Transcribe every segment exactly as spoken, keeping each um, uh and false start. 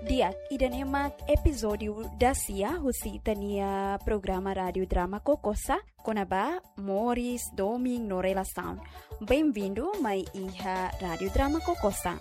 Diak idan emak episódio da Cia husi tania programa rádio drama Kokosa konaba Morris Doming no relação. Bem-vindo mai iha rádio drama Kokosa.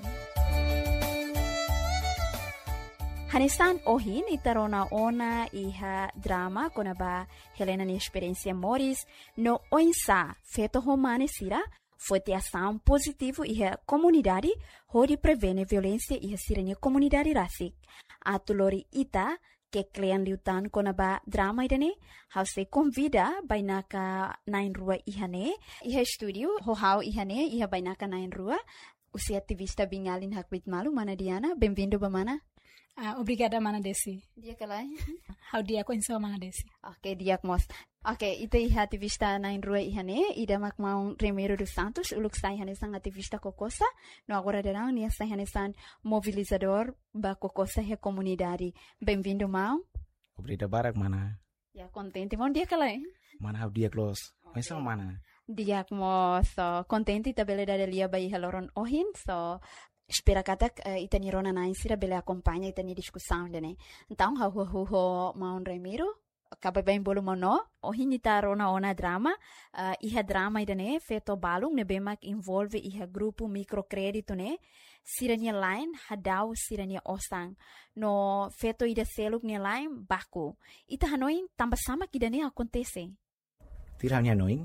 Hanesan ohin itarona ona iha drama konaba Helena ni experiência Morris no oinsa feto romane sira foi ter ação positivo e a comunidade onde prevene violência e a sirene comunidade rasik. A tulori ita que klian liutan konaba drama idane how se convida bainaka nain rua ihane iha studio ho how ihane iha bainaka nain rua usi ativista bingalin hakbit malu mana Diana bem-vindo bamana. Uh, obrigada, Mana Desi. Dia kalai. How dia ko insa Mana Desi. Okay, dia mos. Okay, ito iha ativista na inrua ihane, ida makmaong Remiro dos Santos, uluk sa ihane sang ativista Kokosa, no agora darão niya sa ihane sang mobilizador ba Kokosa he comunidade. Bem-vindo, Mau. Obrigado, Barak, Mana. Ya, contente, mon dia kalai. Mana how dia close. Insa Mana. Dia mo so contente tabele da lia ba iha loron ohin, so espera katak uh, itani rona na insira bele acompanha itani discussão dene. Então ha hu hu ho Maun Remiro acaba bem bolo mono o hinita rona ona drama uh, iha drama idane feto balung ne bemak involve iha grupo microcredito ne sirania line hadau sirania osang no feto ida seluk ne line baku ita hanoin tambah sama kidane acontece. Tiranya noin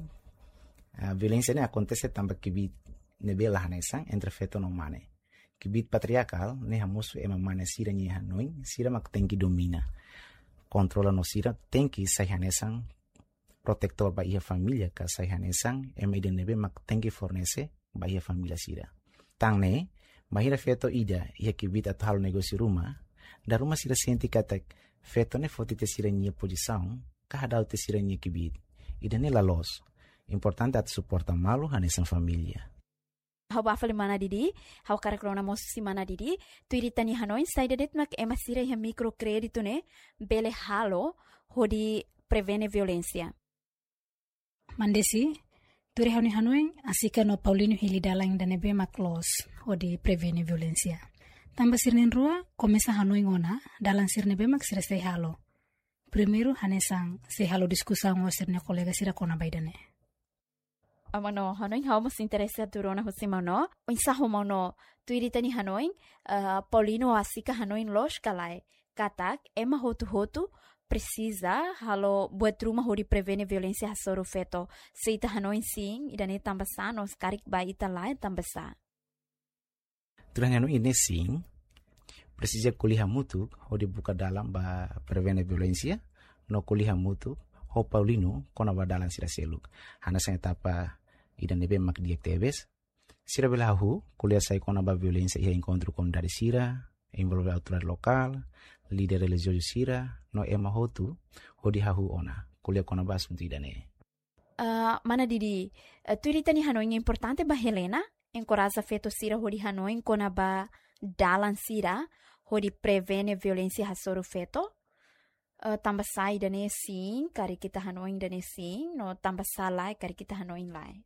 a violência ne acontece tambah kibit ne bela hanesang entre feto no mane. Kibit patriarcal, ne hamusu ema mana sira ni hanoin, sira mak tenki domina. Controla no sira, tenki sayhanesang, protector ba ia familia ka sayhanesang, ema ide nebe mak tenki fornece ba ia familia sira. Tang ne, mahira feto ida, ia kibit at halo negócio rumah, da rumah sira senti katak, feto ne foti te sira nia posição, kahadau te sira nia kibit. Ida ne la los. Importante at suporta malu hanesang familia. Hau bafali mana didi, hau karakrona mosi mana didi, tu iritani hanoin saidadet mak ema sira iha microcredito ne bele halo hodi prevene violência. Mandesi, tu rehoni hanoin asika no Paulino Hilidalang danebe mak los hodi prevene violência. Tamba sirnen rua komesa hanoin ona dalang sirnebe mak sira sei halo. Primeiro hanesang sei halo diskusang o sirne kolega sira kona baidane. Amano hanoin hau mas interessa durona husimano insa homano tuiritani hanoin uh, Paulino asika hanoin los kalai katak ema hotu hotu precisa halo buat rumah hori prevene violência hasoro feto seita hanoin sing idane tambasa nos karik ba ita lai tambasa Turanya no ini sing precisa kuliah mutu hodi buka dalam ba prevene violência no kuliah mutu ho Paulino kona ba dalam sira seluk hana sa etapa idan nebe mak diak tebes sira belahu kuliah sai kona ba violência ia encontro com dari sira envolve autoridade local líder religioso sira no ema hotu hodi hahu ona kuliah kona ba assunto idane uh, mana didi uh, tu iritani hanoin importante ba Helena encoraja feto sira hodi hanoin kona ba dalan sira hodi prevene violência hasoro feto Uh, tambah sai dane sim, kari kita hanoin dane sim, no tambah salai kari kita hanoin lai.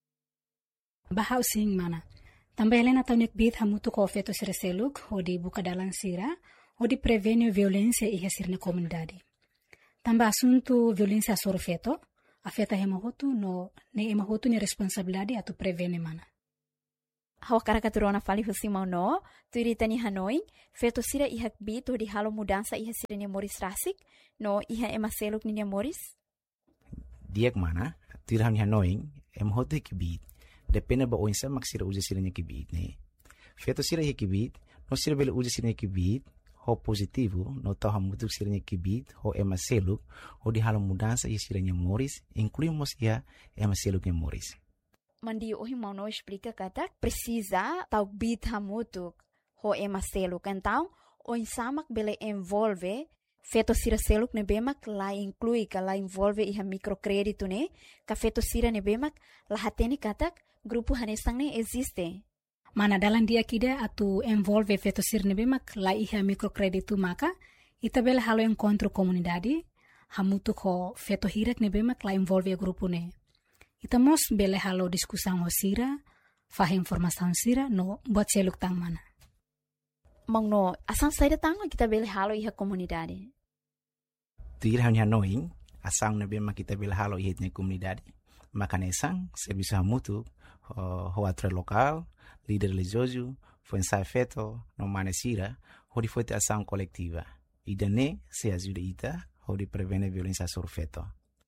Bahau sing mana. Tambah Helena taunik bit hamutu ko feto sira seluk, hodi buka dalang sira, hodi prevene violência iha sirne komunidade. Tambah asunto violência soro feto, afeta hema hotu no ne ema hotu ni responsabilidade atu prevene mana. Hau karakaturona fali husimau no, tu iritani hanoin, feto sira iha bit hodi halo mudança iha sira ni Morris rasik, no iha ema seluk ni Morris? Diak mana, tu iritani hanoin, ema hotu kibit, depende ba oinsa mak sira uja sira ni kibit ne. Feto sira iha kibit, no sira bele uja sira ni kibit, ho positivo, no tau hamutuk sira ni kibit, ho ema seluk, hodi halo mudança iha sira ni Morris, incluímos iha ema seluk ni Morris. Mandi ohi mau no explica katak precisa tau bit hamutuk ho ema seluk então o insamak bele envolve feto sira seluk ne bemak la inclui ka la envolve iha microcredito ne ka feto sira ne bemak la hateni katak grupo hanesang ne existe mana dalam dia kida atu envolve feto sira ne bemak la iha microcredito maka ita bele halo encontro comunidade hamutuk ho feto hirak ne bemak la envolve grupo ne. Ita mos bele halo diskusang ho sira, fah informação sira no buat seluk tang mana. Mangno, asang saída tanga kita bele halo iha comunidade. Tuir hanya noing, asang na bema kita bele halo iha na comunidade. Macanesang, serviço mútuo, o atre local, líder religioso, foi ensaio feito, no manesira, onde foi ter ação coletiva. E daí se ajuda ita, onde prevene violência sobre feto.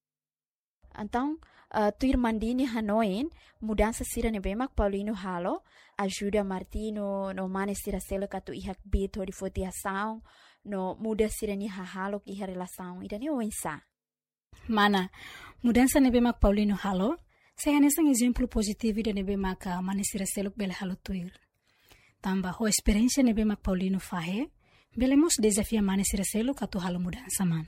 Então, uh, tuir mandini hanoin, mudança sira nebemak Paulino halo, ajuda Martino, no manesira selo katu ihak bit, onde foi ter ação, no muda sira ni hahalo ki iha relação, e daí o ensa. Mana, mudança nebemak Paulino halo, saya nesang exemplo positivo de nebemak manesira seluk bele halo tuir. Tamba ho experiência nebemak Paulino fahe, belemos desafia manesira seluk atu halo mudança mana.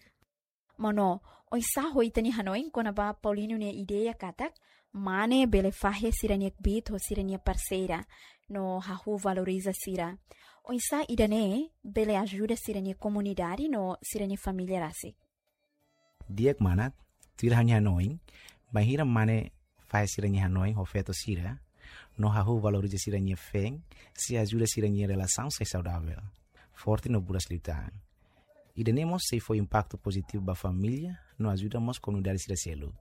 Mono, oi sa ho itani hanoin kona ba Paulino ne ideia katak, mane bele fahe siraniak bit ho sirania parceira, no hahu valoriza sira. Oi sa idane bele ajuda sirania comunidade no sirania família rasik. Diak manat, tuir hanya noing, bahira mane faz siranya hanoi ho feto sira, no hahu valoriza siranya feng, se ajuda siranya relação ser saudável, forte no buras lutar. E denemos se foi impacto positivo ba família, no ajudamos comunidade sira selu.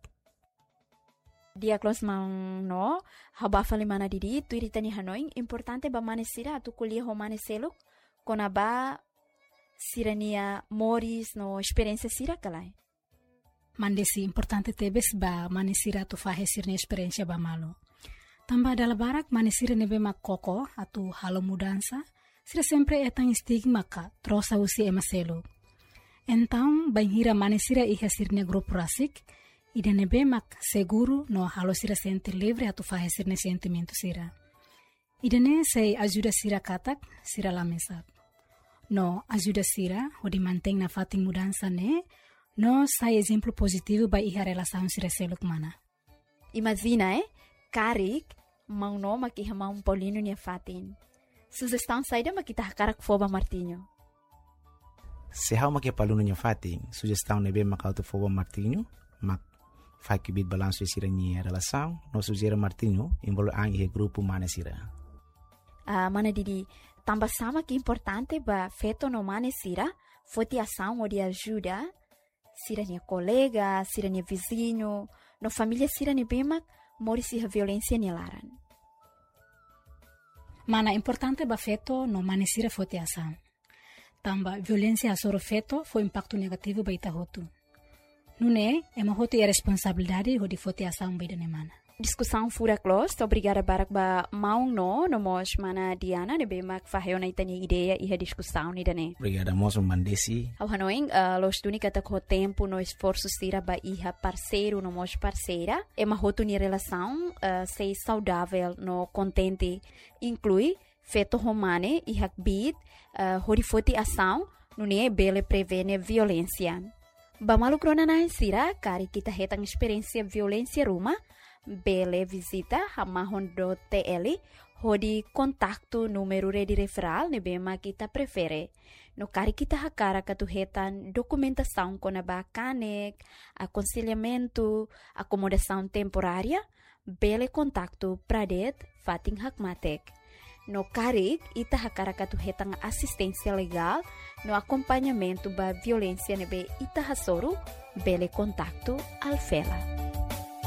Dia close mang no, haba fali mana didi, tuir tani hanoi, importante ba mane sira atu kuliah ho mane selu, kona ba sirania moris no experiência sira kalai. Mandesi importante tebes ba manesira tu fahe sirne experiência ba malo. Tamba dala barak manesira nebe mak koko atu halo mudança, sira sempre etang stigma ka trosa usi emaselo. Então, banhira manesira iha sirne grupo rasik, ida nebe mak seguro no halo sira sente livre atu fahe sirne sentimento sira. Ida ne sei ajuda sira katak, sira lamesap. No ajuda sira, odi manteng na fating mudança ne, no sai exemplo positivo ba iha relação sira seluk mana. Imagina, eh? Karik, mang no makiha mang Paulino niya fatin. Sugestão saída makita karak foba Martinho. Se hau makia paluno niya fatin, sugestão nebe makauto foba Martinho, mak fai que bit balanço sira niya relação, no sugera Martinho, envolve ang ihe grupo mana sira. Ah, mana didi, tamba sama que importante ba feto no mana sira, foti ação ou de ajuda, sirania colega, sirania vizinho, no família sirania bema, morisi a violência nilaran. Mana importante ba feto no manesira fote ação. Tamba violência asoro feto foi impacto negativo ba ita hotu. Nune, ema hotu é responsabilidade ho di fote ação ba idane mana. Discussão fura close, obrigada barak ba maung no, no mos mana Diana, ne bema faheo na itani ideia e a discussão ni dane. Obrigada moço mandesi. Ao hanoing, uh, los tuni kata ko tempo no esforço sira ba iha parceiro no mos parceira, ema hotu ni relação uh, sei saudável no contente, inclui feto romane iha bit, uh, hori foti ação, nune bele prevene violência. Ba malu krona na sira, kari kita hetang experiência violência ruma, bele visita hamahon do T L hodi kontaktu número de referral ne bema kita prefere no kari kita hakara katuhetan documentação com a bacanek aconselhamento acomodação temporária bele kontaktu pradet fating hakmatek no kari ita hakara katuhetan assistência legal no acompanhamento ba violência nebe ita hasoro bele kontaktu alfela.